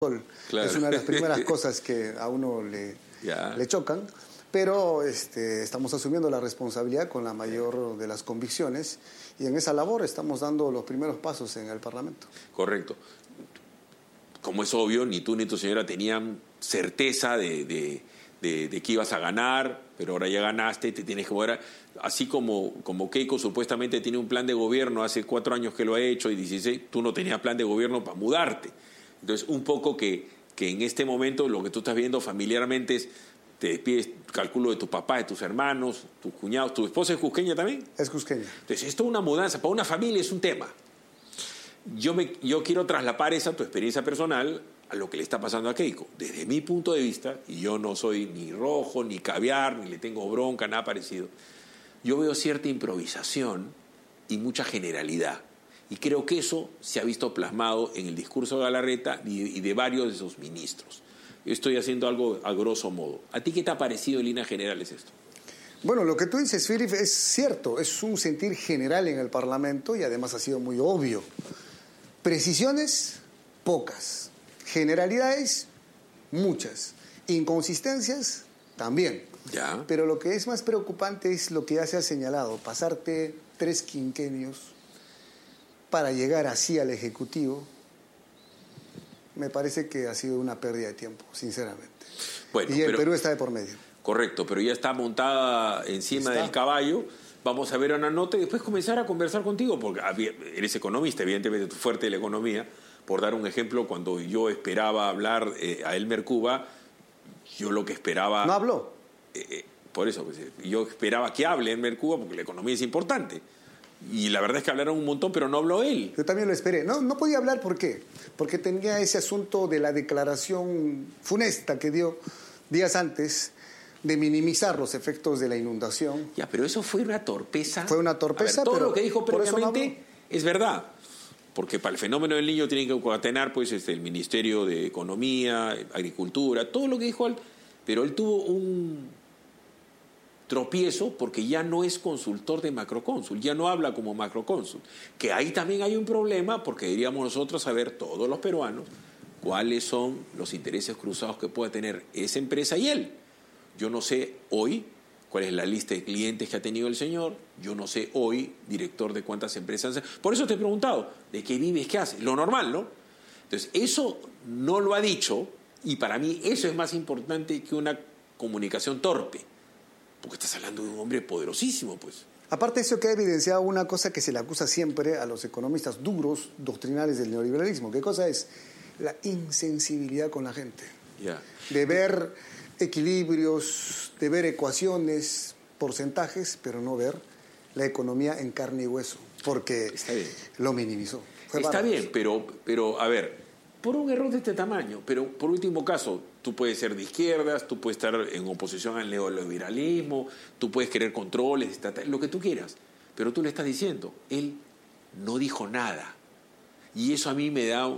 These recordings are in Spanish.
Claro. Es una de las primeras cosas que a uno le chocan, pero estamos asumiendo la responsabilidad con la mayor de las convicciones y en esa labor estamos dando los primeros pasos en el Parlamento. Correcto. Como es obvio, ni tú ni tu señora tenían certeza de que ibas a ganar, pero ahora ya ganaste, te tienes que mover. Así como Keiko supuestamente tiene un plan de gobierno, hace 4 años que lo ha hecho y 16, tú no tenías plan de gobierno para mudarte. Entonces, un poco que en este momento lo que tú estás viendo familiarmente es, te despides, calculo, de tu papá, de tus hermanos, tus cuñados. ¿Tu esposa es cusqueña también? Es cusqueña. Entonces, esto es una mudanza, para una familia es un tema. Yo quiero traslapar esa tu experiencia personal a lo que le está pasando a Keiko. Desde mi punto de vista, y yo no soy ni rojo, ni caviar, ni le tengo bronca, nada parecido, yo veo cierta improvisación y mucha generalidad. Y creo que eso se ha visto plasmado en el discurso de Galarreta y de varios de sus ministros. Estoy haciendo algo a grosso modo. ¿A ti qué te ha parecido en líneas generales esto? Bueno, lo que tú dices, Philip, es cierto. Es un sentir general en el Parlamento y además ha sido muy obvio. Precisiones, pocas. Generalidades, muchas. Inconsistencias, también. Ya. Pero lo que es más preocupante es lo que ya se ha señalado. Pasarte 3 quinquenios para llegar así al Ejecutivo, me parece que ha sido una pérdida de tiempo, sinceramente. Bueno, y el Perú está de por medio. Correcto, pero ya está montada encima del caballo. Vamos a ver una nota y después comenzar a conversar contigo, porque eres economista, evidentemente tú fuerte de la economía. Por dar un ejemplo, cuando yo esperaba hablar a Elmer Cuba, yo lo que esperaba... ¿No habló? Por eso, pues, yo esperaba que hable Elmer Cuba, porque la economía es importante. Y la verdad es que hablaron un montón, pero no habló él. Yo también lo esperé. No podía hablar, ¿por qué? Porque tenía ese asunto de la declaración funesta que dio días antes de minimizar los efectos de la inundación. Ya, pero eso fue una torpeza. Fue una torpeza, todo pero lo que dijo previamente no es verdad. Porque para el fenómeno del Niño tienen que concatenar pues, el Ministerio de Economía, Agricultura, todo lo que dijo él. Pero él tuvo un tropiezo porque ya no es consultor de macrocónsul, ya no habla como macrocónsul. Que ahí también hay un problema porque deberíamos nosotros saber, todos los peruanos, cuáles son los intereses cruzados que puede tener esa empresa y él. Yo no sé hoy cuál es la lista de clientes que ha tenido el señor, yo no sé hoy, director, de cuántas empresas. Por eso te he preguntado, ¿de qué vives, qué haces? Lo normal, ¿no? Entonces, eso no lo ha dicho y para mí eso es más importante que una comunicación torpe. Porque estás hablando de un hombre poderosísimo, pues. Aparte de eso, que ha evidenciado una cosa que se le acusa siempre a los economistas duros, doctrinales del neoliberalismo. ¿Qué cosa es? La insensibilidad con la gente. Yeah. De ver equilibrios, de ver ecuaciones, porcentajes, pero no ver la economía en carne y hueso. Porque lo minimizó. Está bien, pero a ver, por un error de este tamaño, pero por último caso, tú puedes ser de izquierdas, tú puedes estar en oposición al neoliberalismo, tú puedes querer controles, lo que tú quieras, pero tú le estás diciendo, él no dijo nada. Y eso a mí me da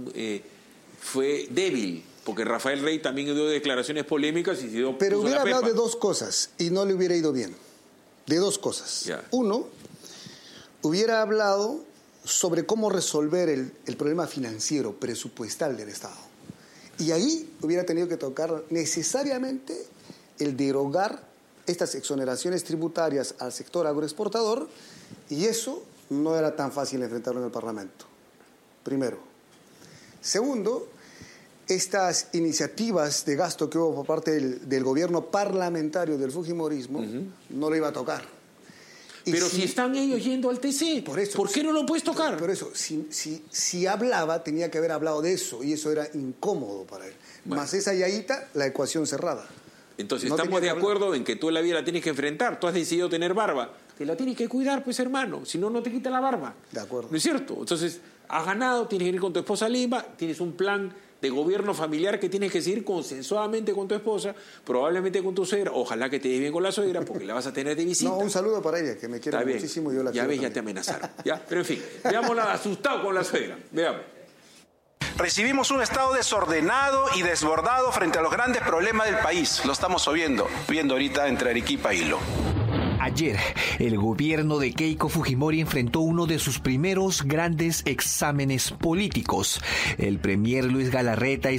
fue débil, porque Rafael Rey también dio declaraciones polémicas y se dio... Pero hubiera hablado de 2 cosas y no le hubiera ido bien. De 2 cosas. Ya. Uno, hubiera hablado sobre cómo resolver el problema financiero, presupuestal del Estado. Y ahí hubiera tenido que tocar necesariamente el derogar estas exoneraciones tributarias al sector agroexportador, y eso no era tan fácil enfrentarlo en el Parlamento. Primero. Segundo, estas iniciativas de gasto que hubo por parte del gobierno parlamentario del fujimorismo, no lo iba a tocar. Pero si están ellos yendo al TC, ¿por qué no lo puedes tocar? Por eso, si hablaba, tenía que haber hablado de eso, y eso era incómodo para él. Bueno. Más esa yayita, la ecuación cerrada. Entonces, estamos de acuerdo en que tú en la vida la tienes que enfrentar. Tú has decidido tener barba. Te la tienes que cuidar, pues, hermano. Si no, no te quita la barba. De acuerdo. ¿No es cierto? Entonces, has ganado, tienes que ir con tu esposa a Lima, tienes un plan de gobierno familiar que tienes que seguir consensuadamente con tu esposa, probablemente con tu suegra, ojalá que te lleves bien con la suegra porque la vas a tener de visita. No, un saludo para ella, que me quiere muchísimo y yo la quiero. Ya ves, también. ya te amenazaron. ¿Ya? Pero en fin, veámosla asustado con la suegra. Veamos. Recibimos un Estado desordenado y desbordado frente a los grandes problemas del país. Lo estamos viendo ahorita entre Arequipa y Hilo. Ayer, el gobierno de Keiko Fujimori enfrentó uno de sus primeros grandes exámenes políticos. El premier Luis Galarreta y